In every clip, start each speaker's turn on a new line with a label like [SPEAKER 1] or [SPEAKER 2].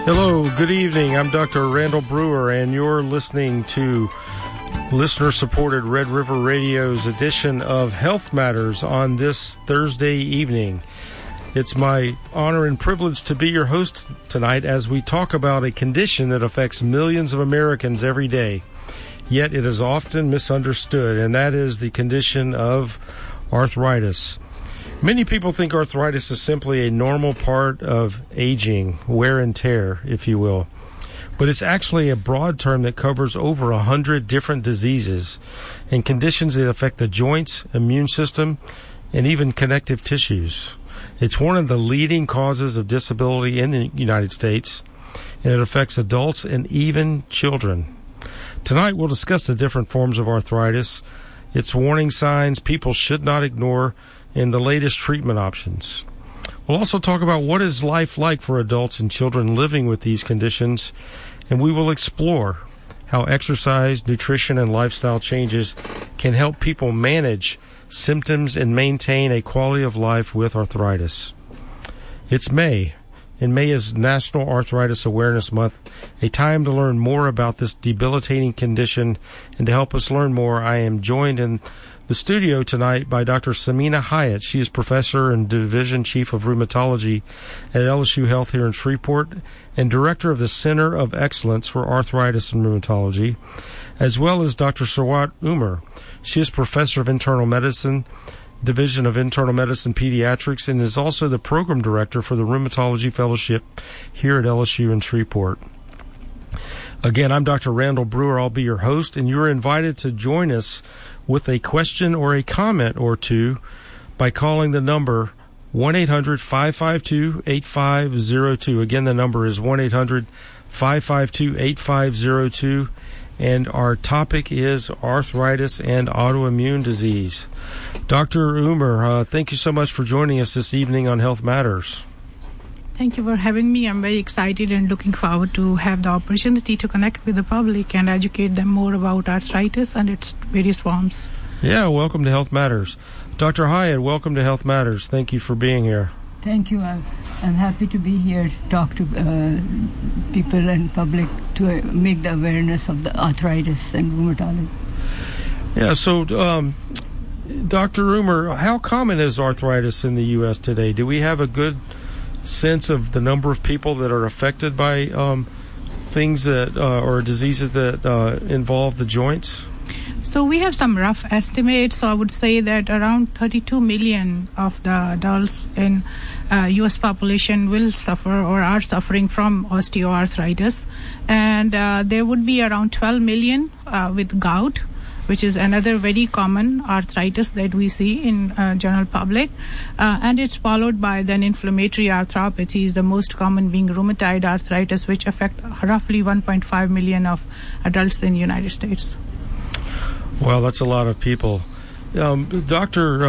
[SPEAKER 1] Hello, good evening. I'm Dr. Randall Brewer, and you're listening to listener-supported Red River Radio's edition of Health Matters on this Thursday evening. It's my honor and privilege to be your host tonight as we talk about a condition that affects millions of Americans every day, yet it is often misunderstood, and that is the condition of arthritis. Many people think arthritis is simply a normal part of aging, wear and tear, if you will. But it's actually a broad term that covers over 100 different diseases and conditions that affect the joints, immune system, and even connective tissues. It's one of the leading causes of disability in the United States, and it affects adults and even children. Tonight we'll discuss the different forms of arthritis, its warning signs people should not ignore, and the latest treatment options. We'll also talk about what is life like for adults and children living with these conditions, and we will explore how exercise, nutrition, and lifestyle changes can help people manage symptoms and maintain a quality of life with arthritis. It's May, and May is National Arthritis Awareness Month, a time to learn more about this debilitating condition. And to help us learn more, I am joined in the studio tonight by Dr. Samina Hyatt. She is professor and division chief of rheumatology at LSU Health here in Shreveport and director of the Center of Excellence for Arthritis and Rheumatology, as well as Dr. Sawat Umar. She is professor of internal medicine, Division of Internal Medicine Pediatrics, and is also the program director for the Rheumatology Fellowship here at LSU in Shreveport. Again, I'm Dr. Randall Brewer. I'll be your host, and you're invited to join us with a question or a comment or two by calling the number 1-800-552-8502. Again, the number is 1-800-552-8502, and our topic is arthritis and autoimmune disease. Dr. Umar, thank you so much for joining us this evening on Health Matters.
[SPEAKER 2] Thank you for having me. I'm very excited and looking forward to have the opportunity to connect with the public and educate them more about arthritis and its various forms.
[SPEAKER 1] Yeah, welcome to Health Matters. Dr. Hyatt, welcome to Health Matters. Thank you for being here.
[SPEAKER 3] Thank you. I'm happy to be here to talk to people and public to make the awareness of the arthritis and rheumatology.
[SPEAKER 1] Yeah, so Dr. Umar, how common is arthritis in the U.S. today? Do we have a good sense of the number of people that are affected by things that or diseases that involve the joints?
[SPEAKER 2] So we have some rough estimates. So I would say that around 32 million of the adults in U.S. population will suffer or are suffering from osteoarthritis. And there would be around 12 million with gout, which is another very common arthritis that we see in general public. And it's followed by then inflammatory arthropathies, the most common being rheumatoid arthritis, which affect roughly 1.5 million of adults in the United States.
[SPEAKER 1] Well, that's a lot of people. Dr.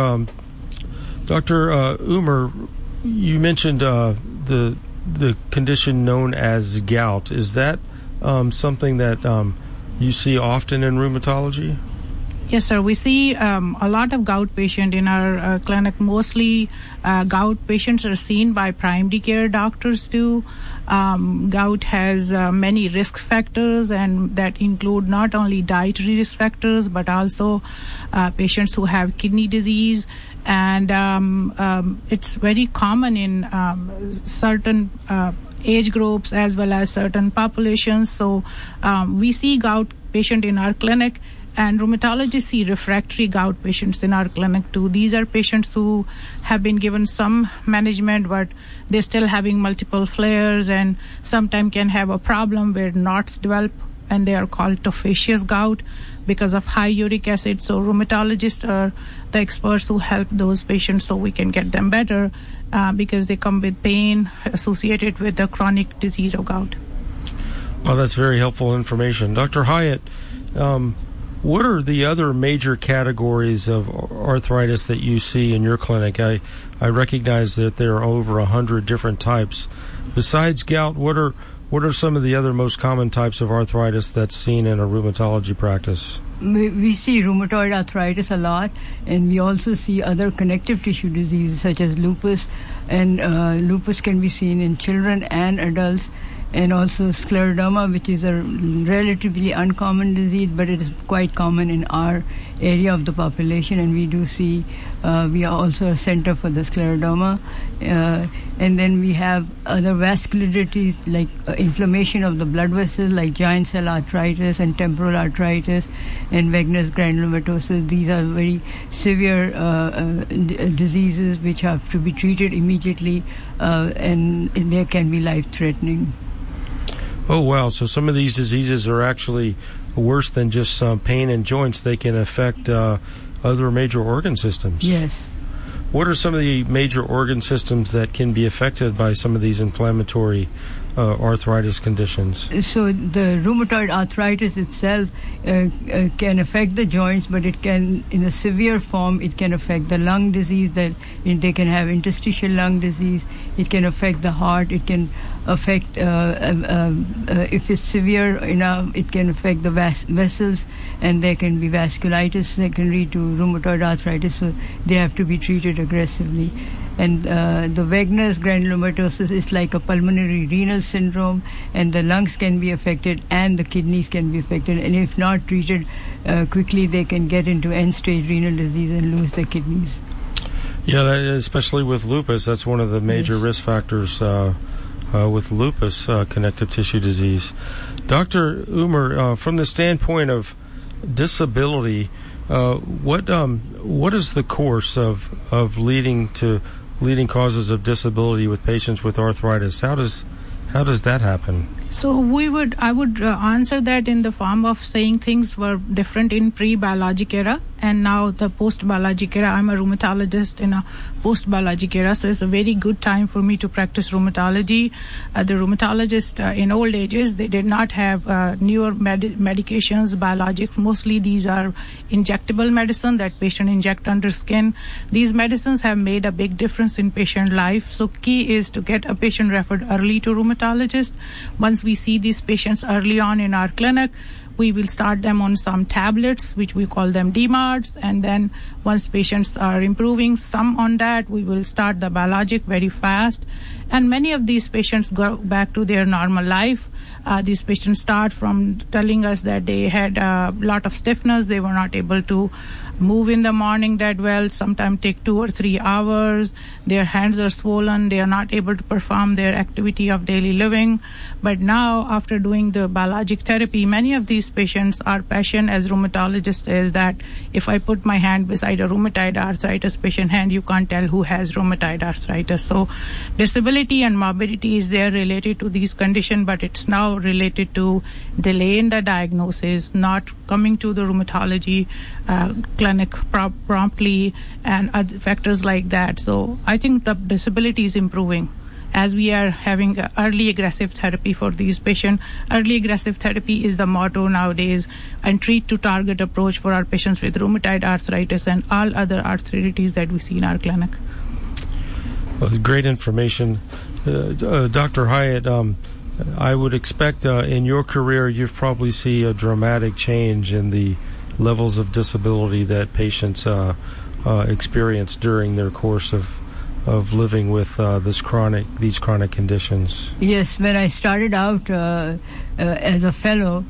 [SPEAKER 1] Umar, you mentioned the condition known as gout. Is that something that you see often in rheumatology?
[SPEAKER 2] Yes, sir. We see a lot of gout patients in our clinic. Mostly gout patients are seen by primary care doctors too. Gout has many risk factors, and that include not only dietary risk factors, but also patients who have kidney disease. And it's very common in certain age groups as well as certain populations. So we see gout patient in our clinic, and rheumatologists see refractory gout patients in our clinic too. These are patients who have been given some management, but they're still having multiple flares and sometimes can have a problem where knots develop, and they are called tophaceous gout because of high uric acid. So rheumatologists are the experts who help those patients so we can get them better because they come with pain associated with the chronic disease of gout.
[SPEAKER 1] Well, that's very helpful information. Dr. Hyatt, what are the other major categories of arthritis that you see in your clinic? I recognize that there are over 100 different types. Besides gout, what are some of the other most common types of arthritis that's seen in a rheumatology practice?
[SPEAKER 3] We see rheumatoid arthritis a lot, and we also see other connective tissue diseases such as lupus, and lupus can be seen in children and adults. and also scleroderma, which is a relatively uncommon disease, but it is quite common in our area of the population, and we do see, we are also a center for the scleroderma. And then we have other vascular disease like inflammation of the blood vessels, like giant cell arthritis and temporal arthritis and Wegener's granulomatosis. These are very severe diseases which have to be treated immediately, and they can be life-threatening.
[SPEAKER 1] Oh, wow. So some of these diseases are actually worse than just pain in joints. They can affect other major organ systems.
[SPEAKER 3] Yes.
[SPEAKER 1] What are some of the major organ systems that can be affected by some of these inflammatory arthritis conditions?
[SPEAKER 3] So the rheumatoid arthritis itself can affect the joints, but it can, in a severe form, it can affect the lung disease. That they can have interstitial lung disease. It can affect the heart. It can affect, if it's severe enough, it can affect the vessels, and there can be vasculitis secondary to rheumatoid arthritis. So they have to be treated aggressively. And the Wegener's granulomatosis is like a pulmonary renal syndrome, and the lungs can be affected and the kidneys can be affected. And if not treated quickly, they can get into end-stage renal disease and lose their kidneys.
[SPEAKER 1] Yeah, especially with lupus, that's one of the major risk factors with lupus, connective tissue disease. Dr. Umar, from the standpoint of disability, what is the course of leading causes of disability with patients with arthritis? How does that happen?
[SPEAKER 2] So I would answer that in the form of saying things were different in pre-biologic era and now the post-biologic era. I'm a rheumatologist in a post-biologic era, so it's a very good time for me to practice rheumatology. The rheumatologist in old ages, they did not have newer medications, biologics. Mostly these are injectable medicine that patient inject under skin. These medicines have made a big difference in patient life. So key is to get a patient referred early to rheumatologist. Once we see these patients early on in our clinic, we will start them on some tablets, which we call them DMARDs, and then once patients are improving some on that, we will start the biologic very fast. And many of these patients go back to their normal life. These patients start from telling us that they had a lot of stiffness, they were not able to move in the morning that well, sometimes take 2 or 3 hours, their hands are swollen, they are not able to perform their activity of daily living. But now, after doing the biologic therapy, many of these patients, our passion as rheumatologists is that if I put my hand beside a rheumatoid arthritis patient hand, you can't tell who has rheumatoid arthritis. So disability and morbidity is there related to these conditions, but it's now related to delay in the diagnosis, not coming to the rheumatology clinic promptly, and other factors like that. So I think the disability is improving as we are having early aggressive therapy for these patients. Early aggressive therapy is the motto nowadays, and treat to target approach for our patients with rheumatoid arthritis and all other arthritis that we see in our clinic.
[SPEAKER 1] Well, great information. Dr. Hyatt, I would expect in your career you've probably seen a dramatic change in the levels of disability that patients experience during their course of living with these chronic conditions.
[SPEAKER 3] Yes, when I started out as a fellow,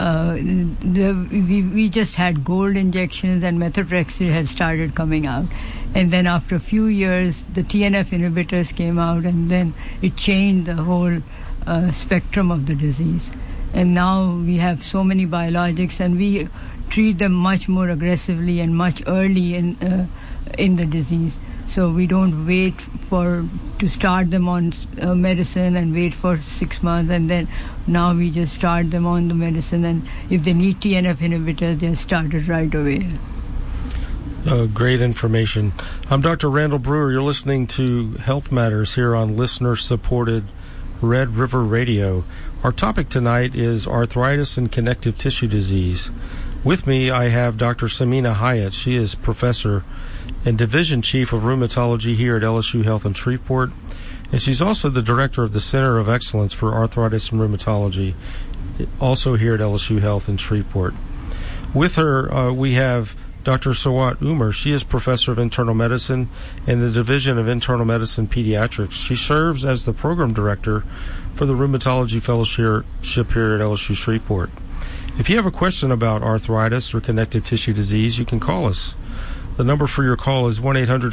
[SPEAKER 3] we just had gold injections and methotrexate had started coming out. And then after a few years, the TNF inhibitors came out, and then it changed the whole spectrum of the disease. And now we have so many biologics, and we treat them much more aggressively and much early in the disease. So we don't wait to start them on medicine and wait for 6 months, and then now we just start them on the medicine, and if they need TNF inhibitors, they're started right away.
[SPEAKER 1] Great information. I'm Dr. Randall Brewer. You're listening to Health Matters here on listener-supported Red River Radio. Our topic tonight is arthritis and connective tissue disease. With me, I have Dr. Samina Hyatt. She is professor and division chief of rheumatology here at LSU Health in Shreveport, and she's also the director of the Center of Excellence for Arthritis and Rheumatology, also here at LSU Health in Shreveport. With her, we have Dr. Sawat Umar. She is professor of internal medicine in the Division of Internal Medicine Pediatrics. She serves as the program director for the Rheumatology Fellowship here at LSU Shreveport. If you have a question about arthritis or connective tissue disease, you can call us. The number for your call is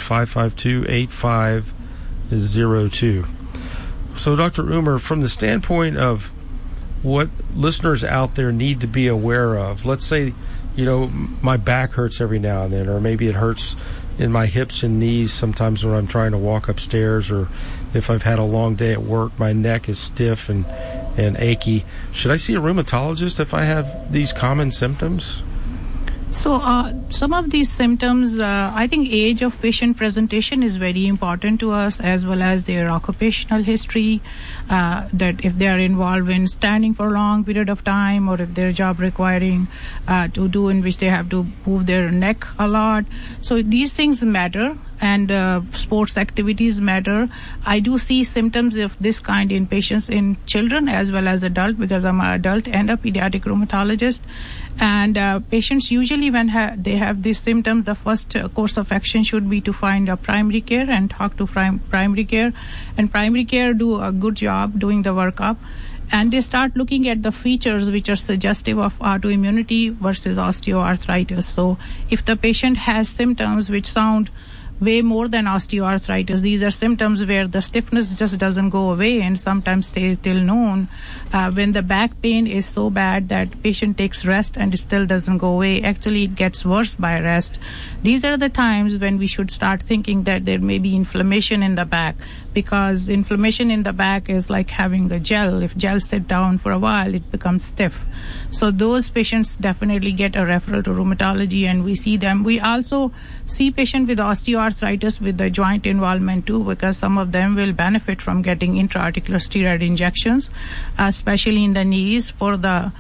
[SPEAKER 1] 1-800-552-8502. So, Dr. Umar, from the standpoint of what listeners out there need to be aware of, let's say, my back hurts every now and then, or maybe it hurts in my hips and knees sometimes when I'm trying to walk upstairs, or if I've had a long day at work, my neck is stiff and achy. Should I see a rheumatologist if I have these common symptoms?
[SPEAKER 2] So some of these symptoms, I think age of patient presentation is very important to us, as well as their occupational history, that if they are involved in standing for a long period of time, or if their job requiring to do in which they have to move their neck a lot. So these things matter, and sports activities matter. I do see symptoms of this kind in patients, in children as well as adult, because I'm an adult and a pediatric rheumatologist. And patients usually, when they have these symptoms, the first course of action should be to find a primary care and talk to primary care. And primary care do a good job doing the workup. And they start looking at the features which are suggestive of autoimmunity versus osteoarthritis. So if the patient has symptoms which sound way more than osteoarthritis, these are symptoms where the stiffness just doesn't go away and sometimes stay till noon. When the back pain is so bad that patient takes rest and it still doesn't go away, actually it gets worse by rest. These are the times when we should start thinking that there may be inflammation in the back, because inflammation in the back is like having a gel. If gel sit down for a while, it becomes stiff. So those patients definitely get a referral to rheumatology, and we see them. We also see patients with osteoarthritis with the joint involvement too, because some of them will benefit from getting intra-articular steroid injections, especially in the knees. For the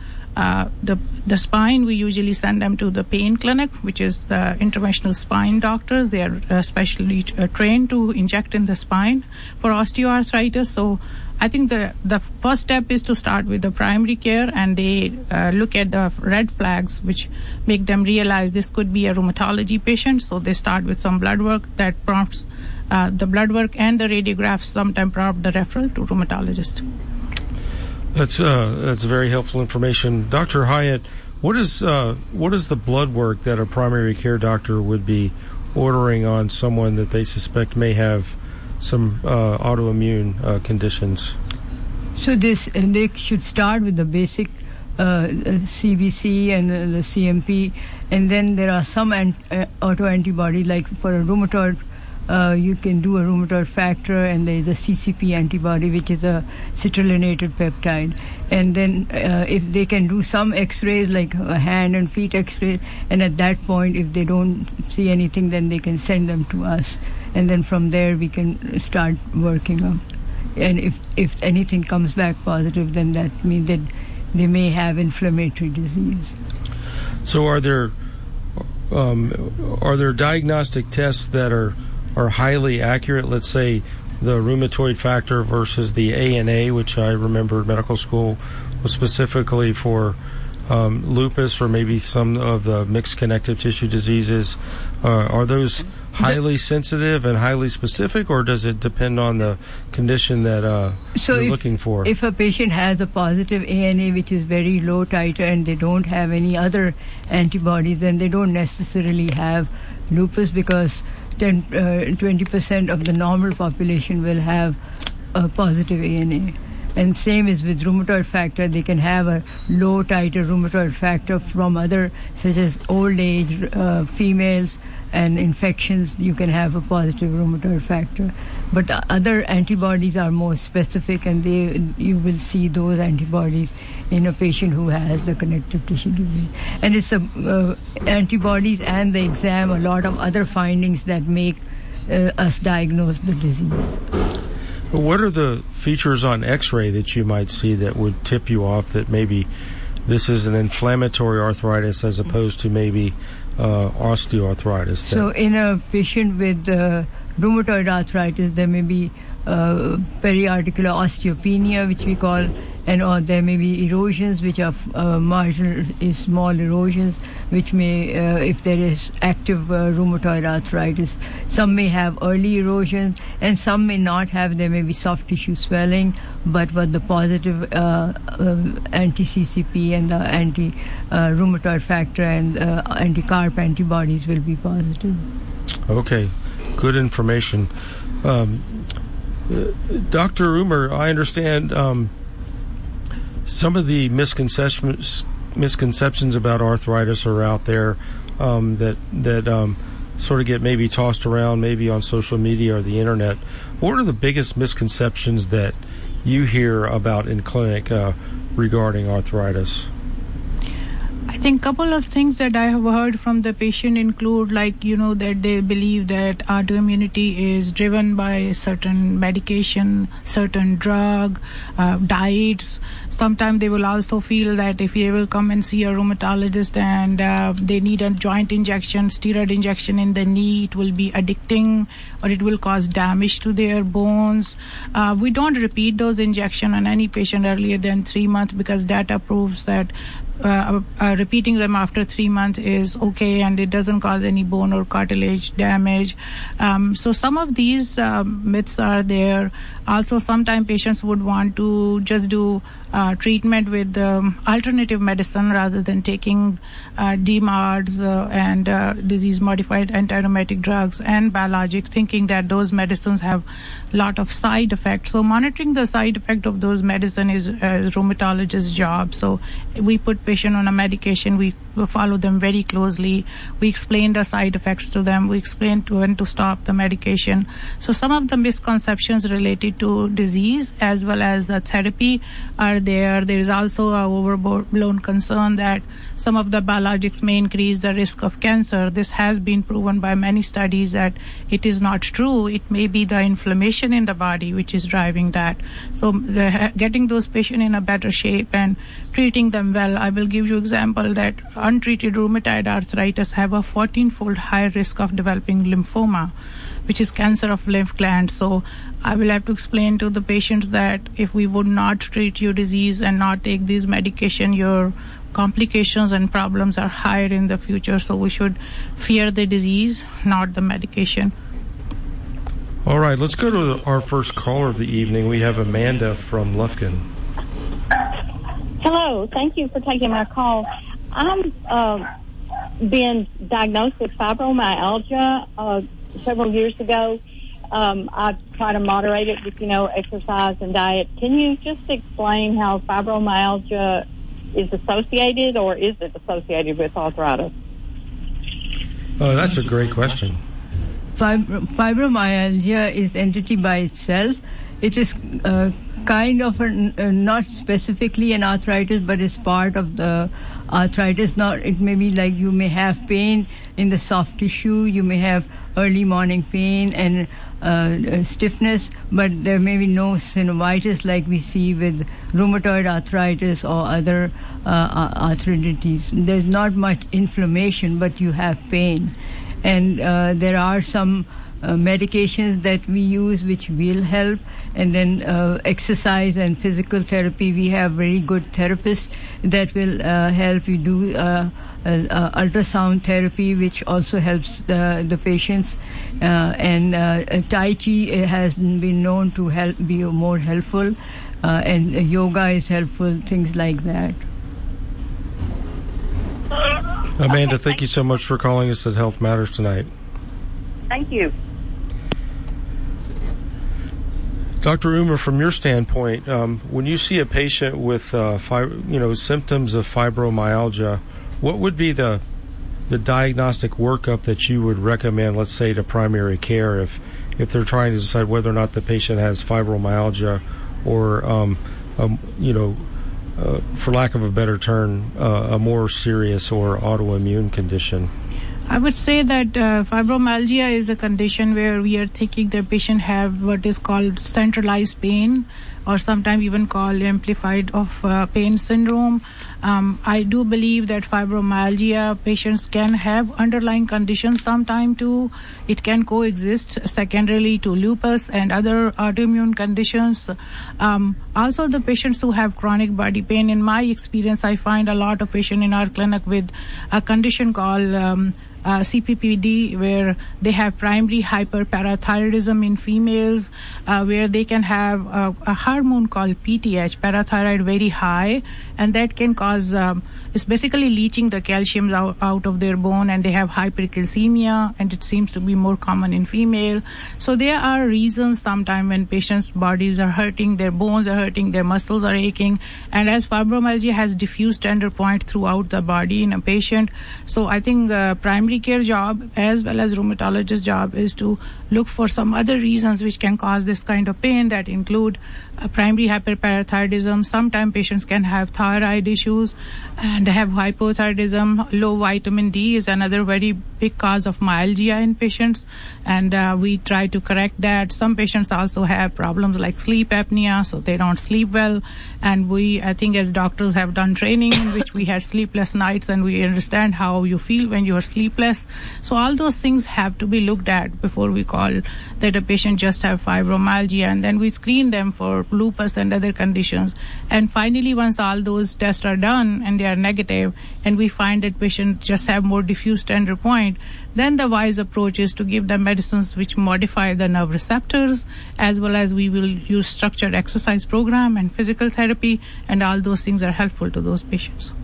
[SPEAKER 2] spine, we usually send them to the pain clinic, which is the interventional spine doctors. They are specially trained to inject in the spine for osteoarthritis. So I think the first step is to start with the primary care, and they look at the red flags which make them realize this could be a rheumatology patient. So they start with some blood work that prompts the blood work, and the radiographs sometimes prompt the referral to rheumatologist.
[SPEAKER 1] That's very helpful information. Dr. Hyatt, what is the blood work that a primary care doctor would be ordering on someone that they suspect may have some autoimmune conditions?
[SPEAKER 3] So they should start with the basic CBC and the CMP, and then there are some autoantibody, like for a rheumatoid. You can do a rheumatoid factor, and there is a CCP antibody, which is a citrullinated peptide. And then if they can do some x-rays, like hand and feet x-rays, and at that point, if they don't see anything, then they can send them to us. And then from there, we can start working up. And if anything comes back positive, then that means that they may have inflammatory disease.
[SPEAKER 1] So are there diagnostic tests that are highly accurate? Let's say the rheumatoid factor versus the ANA, which I remember medical school was specifically for lupus or maybe some of the mixed connective tissue diseases. Are those highly sensitive and highly specific, or does it depend on the condition that you're looking for?
[SPEAKER 3] If a patient has a positive ANA, which is very low titer, and they don't have any other antibodies, then they don't necessarily have lupus, because 20% of the normal population will have a positive ANA. And same is with rheumatoid factor. They can have a low titer rheumatoid factor from other, such as old age, females, and infections. You can have a positive rheumatoid factor. But other antibodies are more specific, and you will see those antibodies in a patient who has the connective tissue disease. And it's antibodies and the exam, a lot of other findings that make us diagnose the disease.
[SPEAKER 1] What are the features on X-ray that you might see that would tip you off that maybe this is an inflammatory arthritis as opposed to maybe osteoarthritis?
[SPEAKER 3] So in a patient with rheumatoid arthritis, there may be periarticular osteopenia, which we call, or there may be erosions which are marginal, small erosions, which may, if there is active rheumatoid arthritis, some may have early erosion and some may not have. There may be soft tissue swelling, but with the positive anti-CCP and the anti-rheumatoid factor and anti-CARP antibodies will be positive.
[SPEAKER 1] Okay, good information. Dr. Umer, I understand some of the misconceptions about arthritis are out there that sort of get maybe tossed around, maybe on social media or the internet. What are the biggest misconceptions that you hear about in clinic regarding arthritis?
[SPEAKER 2] I think a couple of things that I have heard from the patient include, that they believe that autoimmunity is driven by a certain medication, certain drug, diets. Sometimes they will also feel that if they will come and see a rheumatologist and they need a joint injection, steroid injection in the knee, it will be addicting or it will cause damage to their bones. We don't repeat those injections on any patient earlier than 3 months because data proves that repeating them after 3 months is okay and it doesn't cause any bone or cartilage damage. So some of these myths are there. Also, sometimes patients would want to just do treatment with alternative medicine rather than taking DMARDs and disease-modified anti-rheumatic drugs and biologic, thinking that those medicines have a lot of side effects. So monitoring the side effect of those medicine is a rheumatologist's job. So we put patient on a medication, we follow them very closely. We explain the side effects to them. We explain to when to stop the medication. So some of the misconceptions related to disease as well as the therapy are there. There is also a overblown concern that some of the biologics may increase the risk of cancer. This has been proven by many studies that it is not true. It may be the inflammation in the body which is driving that. So getting those patients in a better shape and treating them well. I will give you example that untreated rheumatoid arthritis have a 14-fold higher risk of developing lymphoma, which is cancer of lymph glands. So I will have to explain to the patients that if we would not treat your disease and not take these medication, your complications and problems are higher in the future. So we should fear the disease, not the medication.
[SPEAKER 1] All right, let's go to our first caller of the evening. We have Amanda from Lufkin.
[SPEAKER 4] Hello, thank you for taking my call. I'm been diagnosed with fibromyalgia several years ago. I try to moderate it with, exercise and diet. Can you just explain how fibromyalgia is associated, or is it associated with arthritis?
[SPEAKER 1] Oh, that's a great question.
[SPEAKER 3] Fibromyalgia is entity by itself. It is kind of not specifically an arthritis, but it's part of the arthritis. Now, it may be like you may have pain in the soft tissue, you may have early morning pain and stiffness, but there may be no synovitis like we see with rheumatoid arthritis or other arthritis. There's not much inflammation, but you have pain. And there are some medications that we use which will help, and then exercise and physical therapy. We have very good therapists that will help. We do ultrasound therapy, which also helps the patients, and Tai Chi has been known to be more helpful, and yoga is helpful, things like that.
[SPEAKER 1] Amanda, thank you so much for calling us at Health Matters tonight.
[SPEAKER 4] Thank you.
[SPEAKER 1] Dr. Umer, from your standpoint, when you see a patient with symptoms of fibromyalgia, what would be the diagnostic workup that you would recommend, let's say, to primary care if they're trying to decide whether or not the patient has fibromyalgia or, for lack of a better term, a more serious or autoimmune condition?
[SPEAKER 2] I would say that fibromyalgia is a condition where we are thinking the patient have what is called centralized pain, or sometimes even called amplified of pain syndrome. I do believe that fibromyalgia patients can have underlying conditions sometime too. It can coexist secondarily to lupus and other autoimmune conditions. Also, the patients who have chronic body pain, in my experience, I find a lot of patients in our clinic with a condition called CPPD, where they have primary hyperparathyroidism in females, where they can have a hormone called PTH, parathyroid, very high, and that can cause it's basically leaching the calcium out of their bone, and they have hypercalcemia, and it seems to be more common in female. So there are reasons sometimes when patients' bodies are hurting, their bones are hurting, their muscles are aching, and as fibromyalgia has diffuse tender point throughout the body in a patient, so I think primary care job as well as rheumatologist job is to look for some other reasons which can cause this kind of pain that include primary hyperparathyroidism. Sometimes patients can have thyroid issues and have hypothyroidism. Low vitamin D is another very big cause of myalgia in patients, and we try to correct that. Some patients also have problems like sleep apnea, so they don't sleep well, and I think as doctors have done training in which we had sleepless nights, and we understand how you feel when you are sleepless. So all those things have to be looked at before we call that a patient just have fibromyalgia, and then we screen them for lupus and other conditions. And finally, once all those tests are done and they are negative, and we find that patients just have more diffuse tender point, then the wise approach is to give them medicines which modify the nerve receptors, as well as we will use structured exercise program and physical therapy, and all those things are helpful to those patients.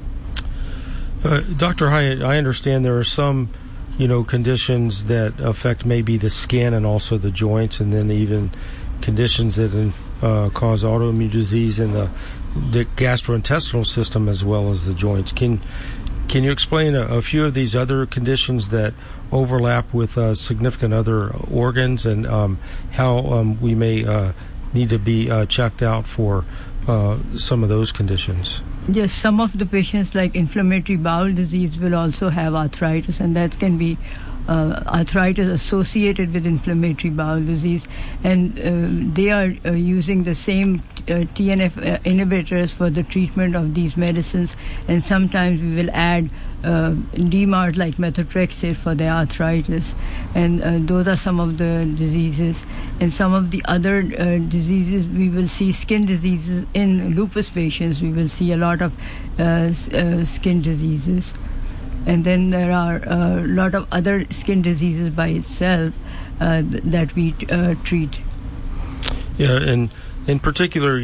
[SPEAKER 1] Dr. Hyatt, I understand there are some conditions that affect maybe the skin and also the joints, and then even conditions that cause autoimmune disease in the gastrointestinal system as well as the joints. Can you explain a few of these other conditions that overlap with significant other organs, and how we may need to be checked out for some of those conditions?
[SPEAKER 3] Yes, some of the patients like inflammatory bowel disease will also have arthritis, and that can be arthritis associated with inflammatory bowel disease, and they are using the same TNF inhibitors for the treatment of these medicines, and sometimes we will add DMARD like methotrexate for the arthritis, and those are some of the diseases. And some of the other diseases, we will see skin diseases in lupus patients. We will see a lot of skin diseases. And then there are a lot of other skin diseases by itself that we treat.
[SPEAKER 1] Yeah, and in particular,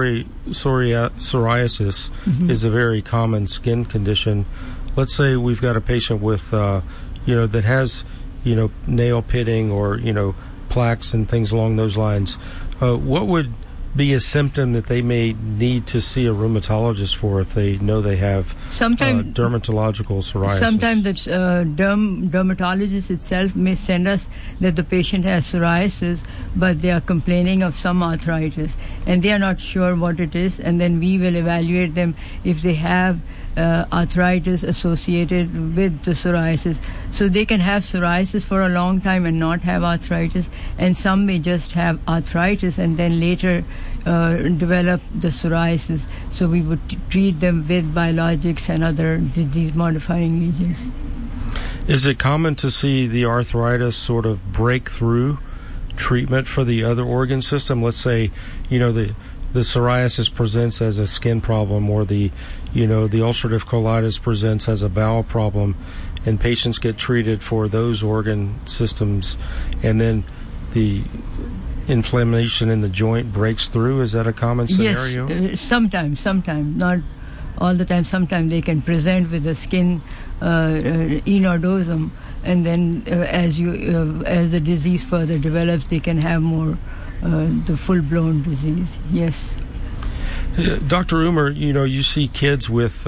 [SPEAKER 1] psoriasis is a very common skin condition. Let's say we've got a patient with, that has, nail pitting or, plaques and things along those lines. What would be a symptom that they may need to see a rheumatologist for if they know they have dermatological psoriasis?
[SPEAKER 3] Sometimes the dermatologist itself may send us that the patient has psoriasis, but they are complaining of some arthritis, and they are not sure what it is, and then we will evaluate them if they have arthritis associated with the psoriasis. So they can have psoriasis for a long time and not have arthritis, and some may just have arthritis and then later develop the psoriasis. So we would treat them with biologics and other disease-modifying agents.
[SPEAKER 1] Is it common to see the arthritis sort of break through treatment for the other organ system? Let's say, the psoriasis presents as a skin problem, or the ulcerative colitis presents as a bowel problem, and patients get treated for those organ systems, and then the inflammation in the joint breaks through. Is that a common scenario?
[SPEAKER 3] Yes, sometimes, not all the time. Sometimes they can present with a skin enodosum, and then as the disease further develops, they can have more the full-blown disease. Yes.
[SPEAKER 1] Dr. Umer, you see kids with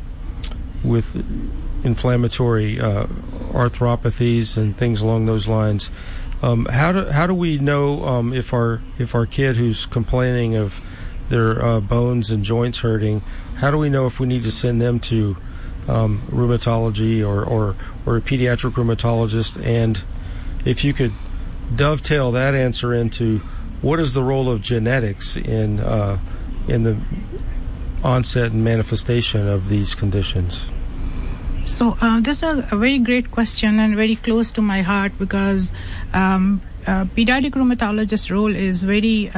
[SPEAKER 1] inflammatory arthropathies and things along those lines. How do we know if our kid who's complaining of their bones and joints hurting, how do we know if we need to send them to rheumatology or a pediatric rheumatologist? And if you could dovetail that answer into what is the role of genetics in the onset and manifestation of these conditions?
[SPEAKER 2] So this is a very great question and very close to my heart, because pediatric rheumatologist's role is very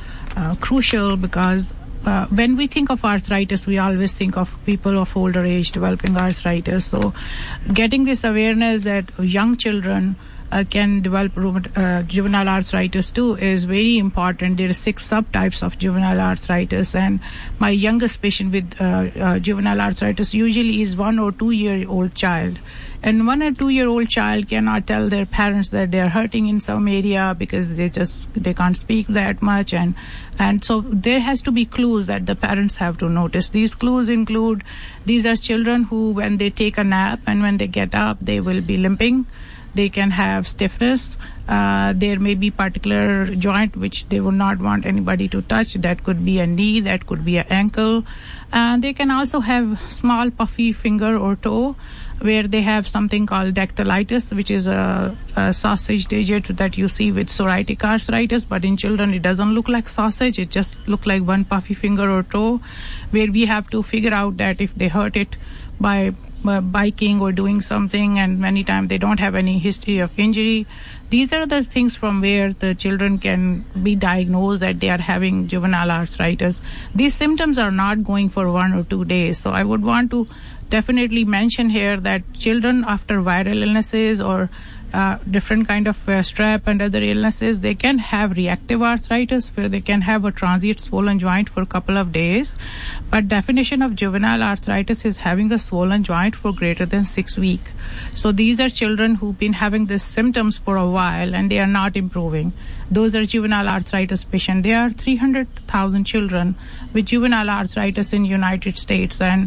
[SPEAKER 2] crucial, because when we think of arthritis, we always think of people of older age developing arthritis. So getting this awareness that young children can develop juvenile arthritis too is very important. There are 6 subtypes of juvenile arthritis, and my youngest patient with juvenile arthritis usually is 1 or 2 year old child. And 1 or 2 year old child cannot tell their parents that they are hurting in some area because they can't speak that much, and so there has to be clues that the parents have to notice. These clues include, these are children who, when they take a nap and when they get up, they will be limping. They can have stiffness. There may be particular joint which they would not want anybody to touch. That could be a knee, that could be an ankle. They can also have small puffy finger or toe, where they have something called dactylitis, which is a sausage digit that you see with psoriatic arthritis, but in children it doesn't look like sausage, it just looks like one puffy finger or toe, where we have to figure out that if they hurt it by biking or doing something, and many times they don't have any history of injury. These are the things from where the children can be diagnosed that they are having juvenile arthritis. These symptoms are not going for 1 or 2 days. So I would want to definitely mention here that children after viral illnesses or different kind of strep and other illnesses, they can have reactive arthritis where they can have a transient swollen joint for a couple of days. But definition of juvenile arthritis is having a swollen joint for greater than 6 weeks. So these are children who've been having these symptoms for a while and they are not improving. Those are juvenile arthritis patients. There are 300,000 children with juvenile arthritis in the United States, and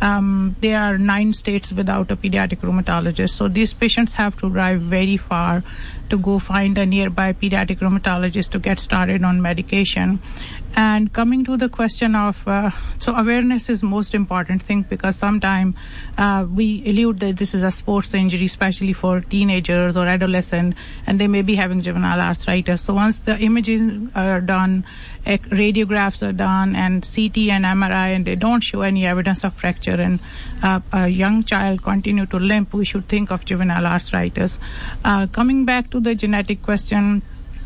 [SPEAKER 2] there are 9 states without a pediatric rheumatologist. So these patients have to drive very far to go find a nearby pediatric rheumatologist to get started on medication. And coming to the question of, so awareness is most important thing, because sometimes we elude that this is a sports injury, especially for teenagers or adolescents, and they may be having juvenile arthritis. So once the images are done, radiographs are done, and CT and MRI, and they don't show any evidence of fracture, and a young child continue to limp, we should think of juvenile arthritis. Coming back to the genetic question,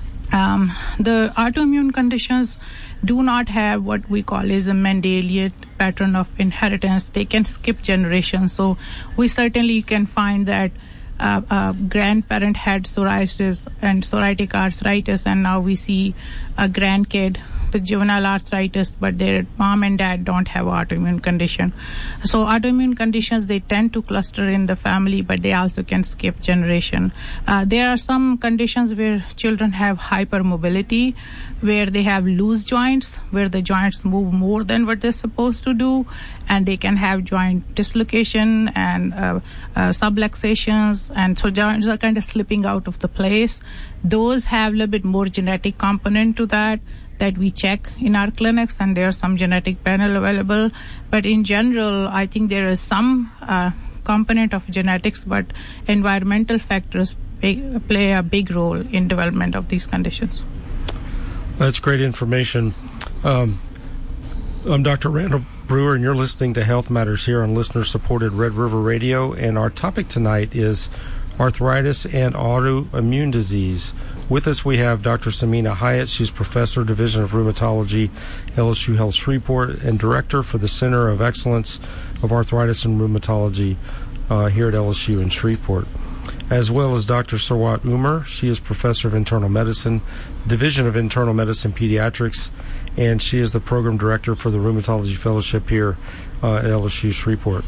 [SPEAKER 2] the autoimmune conditions do not have what we call is a Mendelian pattern of inheritance. They can skip generations. So we certainly can find that a grandparent had psoriasis and psoriatic arthritis, and now we see a grandkid with juvenile arthritis, but their mom and dad don't have autoimmune condition. So autoimmune conditions, they tend to cluster in the family, but they also can skip generation. There are some conditions where children have hypermobility, where they have loose joints, where the joints move more than what they're supposed to do, and they can have joint dislocation and subluxations, and so joints are kind of slipping out of the place. Those have a little bit more genetic component to that we check in our clinics, and there are some genetic panel available. But in general, I think there is some component of genetics, but environmental factors play a big role in development of these conditions.
[SPEAKER 1] That's great information. I'm Dr. Randall Brewer, and you're listening to Health Matters here on listener-supported Red River Radio, and our topic tonight is arthritis and autoimmune disease. With us, we have Dr. Samina Hyatt. She's Professor, Division of Rheumatology, LSU Health Shreveport, and Director for the Center of Excellence of Arthritis and Rheumatology here at LSU in Shreveport, as well as Dr. Sarwat Umar. She is Professor of Internal Medicine, Division of Internal Medicine Pediatrics, and she is the Program Director for the Rheumatology Fellowship here at LSU Shreveport.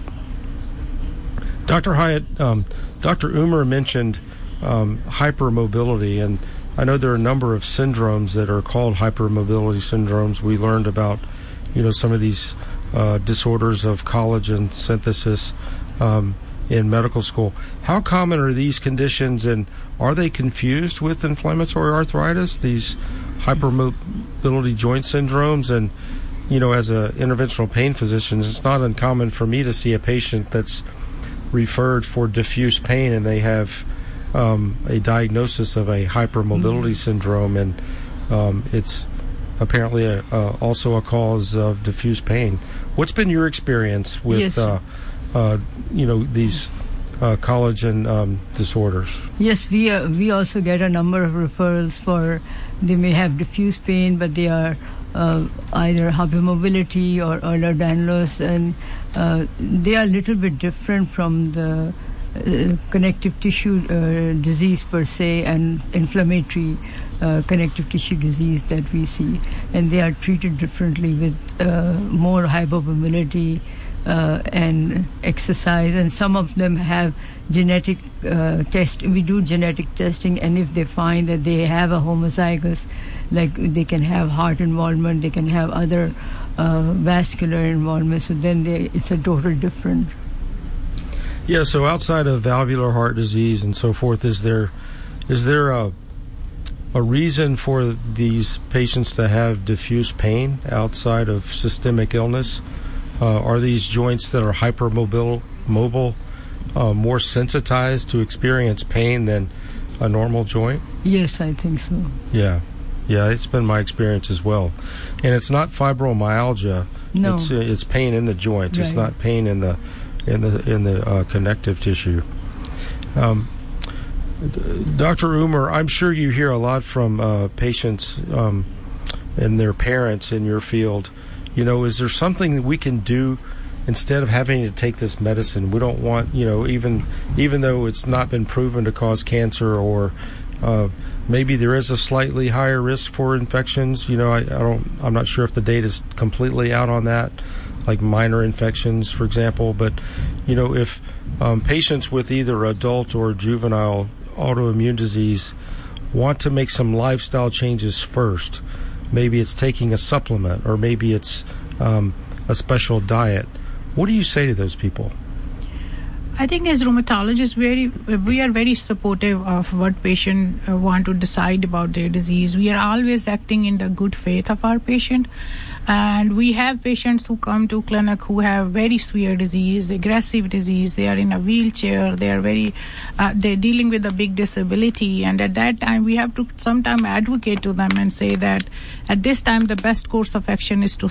[SPEAKER 1] Dr. Hyatt, Dr. Umar mentioned hypermobility, and I know there are a number of syndromes that are called hypermobility syndromes. We learned about, some of these disorders of collagen synthesis in medical school. How common are these conditions, and are they confused with inflammatory arthritis, these hypermobility joint syndromes? And, as an interventional pain physician, it's not uncommon for me to see a patient that's referred for diffuse pain and they have a diagnosis of a hypermobility syndrome, and it's apparently also a cause of diffuse pain. What's been your experience with, these collagen disorders?
[SPEAKER 3] Yes, we also get a number of referrals for, they may have diffuse pain, but they are either hypermobility or Ehlers-Danlos, and they are a little bit different from the connective tissue disease per se and inflammatory connective tissue disease that we see, and they are treated differently with more hypermobility and exercise, and some of them have genetic test. We do genetic testing, and if they find that they have a homozygous, like they can have heart involvement, they can have other vascular involvement, so then it's a total different.
[SPEAKER 1] Yeah, so outside of valvular heart disease and so forth, is there a reason for these patients to have diffuse pain outside of systemic illness? Are these joints that are hypermobile more sensitized to experience pain than a normal joint?
[SPEAKER 3] Yes, I think so.
[SPEAKER 1] Yeah, it's been my experience as well. And it's not fibromyalgia.
[SPEAKER 3] No,
[SPEAKER 1] it's pain in the joints.
[SPEAKER 3] Right.
[SPEAKER 1] It's not pain in the connective tissue. Dr. Umer, I'm sure you hear a lot from patients and their parents in your field. Is there something that we can do instead of having to take this medicine? We don't want, even though it's not been proven to cause cancer, or maybe there is a slightly higher risk for infections. I'm not sure if the data is completely out on that, like minor infections, for example. But if patients with either adult or juvenile autoimmune disease want to make some lifestyle changes first, maybe it's taking a supplement, or maybe it's a special diet, what do you say to those people?
[SPEAKER 2] I think as rheumatologists, we are very supportive of what patients want to decide about their disease. We are always acting in the good faith of our patient. And we have patients who come to clinic who have very severe disease, aggressive disease. They are in a wheelchair. They are they're dealing with a big disability. And at that time, we have to sometimes advocate to them and say that at this time, the best course of action is to